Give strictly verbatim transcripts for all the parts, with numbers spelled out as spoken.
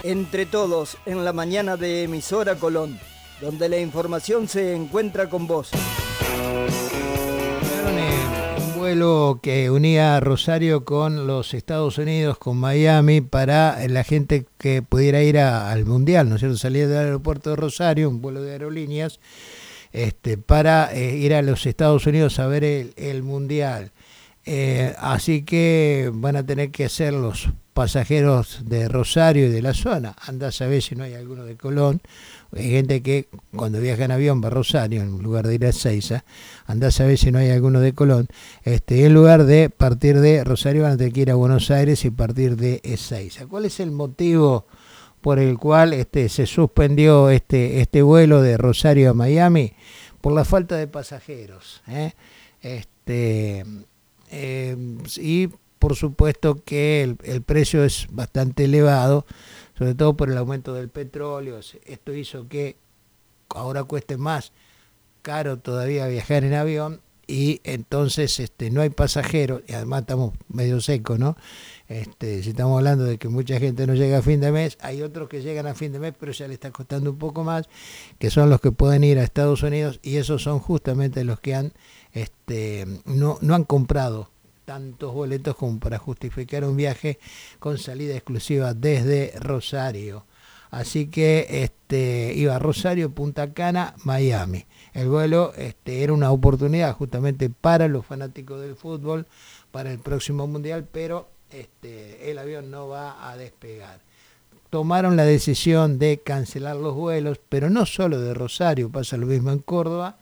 Entre todos, en la mañana de Emisora Colón, donde la información se encuentra con vos. Un vuelo que unía a Rosario con los Estados Unidos, con Miami, para la gente que pudiera ir a, al Mundial, ¿no es cierto? Salir del aeropuerto de Rosario, un vuelo de aerolíneas, este, para eh, ir a los Estados Unidos a ver el, el Mundial. Eh, así que van a tener que hacer los pasajeros de Rosario y de la zona. Anda a saber si no hay alguno de Colón. Hay gente que cuando viaja en avión va a Rosario en lugar de ir a Ezeiza. Anda a saber si no hay alguno de Colón. Este, en lugar de partir de Rosario van a tener que ir a Buenos Aires y partir de Ezeiza. ¿Cuál es el motivo por el cual este, se suspendió este, este vuelo de Rosario a Miami? Por la falta de pasajeros. ¿eh? Este... Eh, y por supuesto que el, el precio es bastante elevado, sobre todo por el aumento del petróleo. Esto hizo que ahora cueste más caro todavía viajar en avión, y entonces este, no hay pasajeros, y además estamos medio secos, ¿no? Este, si estamos hablando de que mucha gente no llega a fin de mes, hay otros que llegan a fin de mes pero ya le está costando un poco más, que son los que pueden ir a Estados Unidos, y esos son justamente los que han este, no, no han comprado tantos boletos como para justificar un viaje con salida exclusiva desde Rosario. Así que este, iba a Rosario, Punta Cana, Miami. El vuelo este, era una oportunidad justamente para los fanáticos del fútbol, para el próximo Mundial, pero este, el avión no va a despegar. Tomaron la decisión de cancelar los vuelos, pero no solo de Rosario, pasa lo mismo en Córdoba,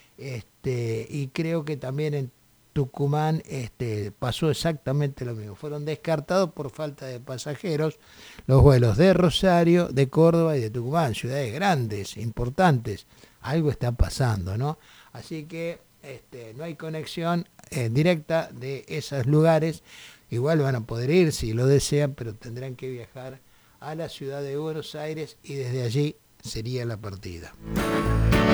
este, y creo que también en Tucumán este, pasó exactamente lo mismo. Fueron descartados por falta de pasajeros los vuelos de Rosario, de Córdoba y de Tucumán, ciudades grandes, importantes. Algo está pasando, ¿no? Así que este, no hay conexión eh, directa de esos lugares. Igual van a poder ir si lo desean, pero tendrán que viajar a la ciudad de Buenos Aires y desde allí sería la partida.